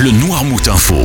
le Noirmout Info.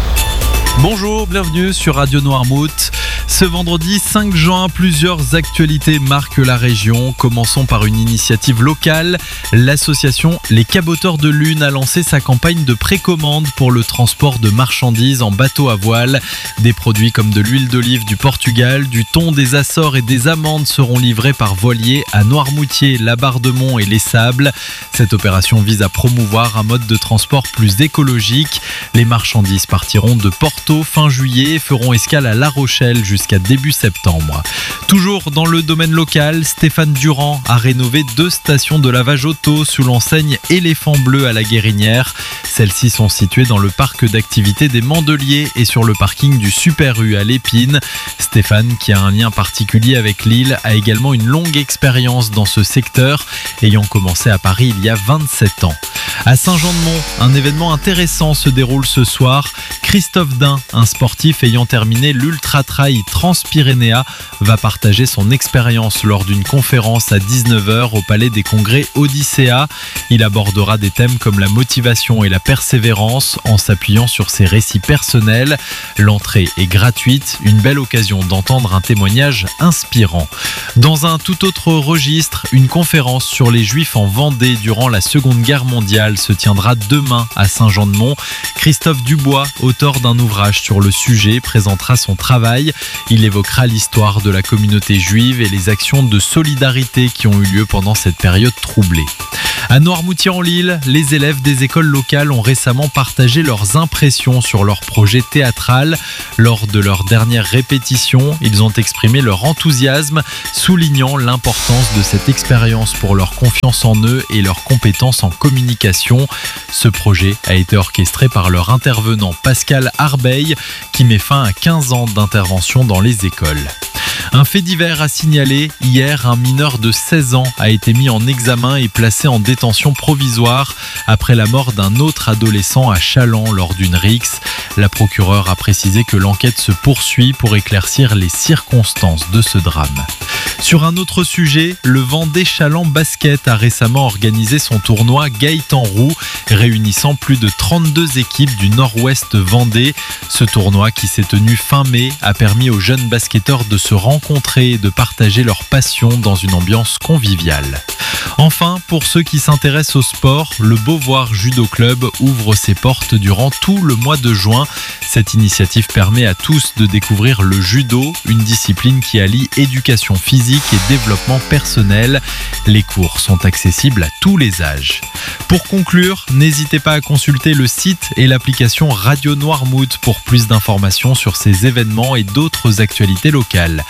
Bonjour, bienvenue sur Radio Noirmout. Ce vendredi 5 juin, plusieurs actualités marquent la région. Commençons par une initiative locale. L'association Les Caboteurs de Lune a lancé sa campagne de précommande pour le transport de marchandises en bateau à voile. Des produits comme de l'huile d'olive du Portugal, du thon des Açores et des amandes seront livrés par voilier à Noirmoutier, la Barre-de-Mont et les Sables. Cette opération vise à promouvoir un mode de transport plus écologique. Les marchandises partiront de Porto fin juillet et feront escale à La Rochelle jusqu'à début septembre. Toujours dans le domaine local, Stéphane Durand a rénové 2 stations de lavage auto sous l'enseigne Éléphant Bleu à la Guérinière. Celles-ci sont situées dans le parc d'activités des Mandeliers et sur le parking du Super U à l'Épine. Stéphane, qui a un lien particulier avec Lille, a également une longue expérience dans ce secteur, ayant commencé à Paris il y a 27 ans. À Saint-Jean-de-Mont, un événement intéressant se déroule ce soir. Christophe Dain, un sportif ayant terminé l'Ultra Trail Transpyrénéa, va partager son expérience lors d'une conférence à 19h au Palais des Congrès Odyssea. Il abordera des thèmes comme la motivation et la persévérance en s'appuyant sur ses récits personnels. L'entrée est gratuite, une belle occasion d'entendre un témoignage inspirant. Dans un tout autre registre, une conférence sur les Juifs en Vendée durant la Seconde Guerre mondiale se tiendra demain à Saint-Jean-de-Mont. Christophe Dubois, auteur d'un ouvrage sur le sujet, présentera son travail. Il évoquera l'histoire de la communauté juive et les actions de solidarité qui ont eu lieu pendant cette période troublée. À Noirmoutier-en-l'Île, les élèves des écoles locales ont récemment partagé leurs impressions sur leur projet théâtral. Lors de leur dernière répétition, ils ont exprimé leur enthousiasme, soulignant l'importance de cette expérience pour leur confiance en eux et leurs compétences en communication. Ce projet a été orchestré par leur intervenant Pascal Arbeil, qui met fin à 15 ans d'intervention dans les écoles. Un fait divers a signalé. Hier, un mineur de 16 ans a été mis en examen et placé en détention provisoire après la mort d'un autre adolescent à Challans lors d'une rixe. La procureure a précisé que l'enquête se poursuit pour éclaircir les circonstances de ce drame. Sur un autre sujet, le Vendée Challans Basket a récemment organisé son tournoi Gaëtan Roux, réunissant plus de 32 équipes du Nord-Ouest Vendée. Ce tournoi, qui s'est tenu fin mai, a permis aux jeunes basketteurs de se rencontrer et de partager leur passion dans une ambiance conviviale. Enfin, pour ceux qui s'intéressent au sport, le Beauvoir Judo Club ouvre ses portes durant tout le mois de juin. Cette initiative permet à tous de découvrir le judo, une discipline qui allie éducation physique et développement personnel. Les cours sont accessibles à tous les âges. Pour conclure, n'hésitez pas à consulter le site et l'application Radio Noirmout pour plus d'informations sur ces événements et d'autres actualités locales.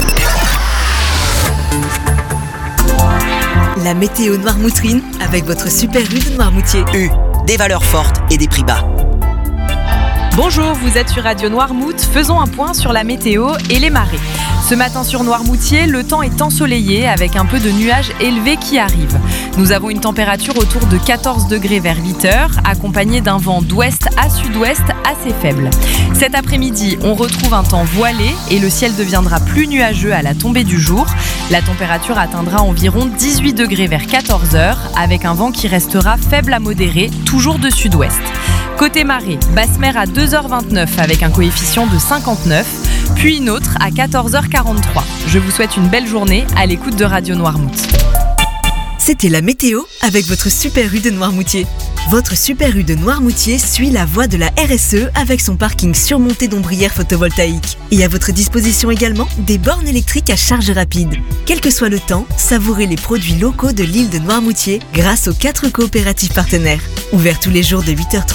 La météo noirmoutrine avec votre Super U de Noirmoutier. U, des valeurs fortes et des prix bas. Bonjour, vous êtes sur Radio Noirmout, faisons un point sur la météo et les marées. Ce matin sur Noirmoutier, le temps est ensoleillé avec un peu de nuages élevés qui arrivent. Nous avons une température autour de 14 degrés vers 8h, accompagnée d'un vent d'ouest à sud-ouest assez faible. Cet après-midi, on retrouve un temps voilé et le ciel deviendra plus nuageux à la tombée du jour. La température atteindra environ 18 degrés vers 14h, avec un vent qui restera faible à modéré, toujours de sud-ouest. Côté marée, basse mer à 2h29 avec un coefficient de 59, puis une autre à 14h43. Je vous souhaite une belle journée à l'écoute de Radio Noirmout. C'était la météo avec votre Super U de Noirmoutier. Votre Super U de Noirmoutier suit la voie de la RSE avec son parking surmonté d'ombrières photovoltaïques. Et à votre disposition également des bornes électriques à charge rapide. Quel que soit le temps, savourez les produits locaux de l'île de Noirmoutier grâce aux 4 coopératives partenaires. Ouverts tous les jours de 8h30